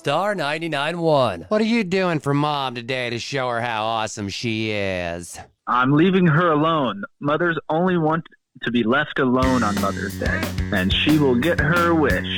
Star 99.1. What are you doing for Mom today to show her how awesome she is? I'm leaving her alone. Mothers only want to be left alone on Mother's Day, and she will get her wish.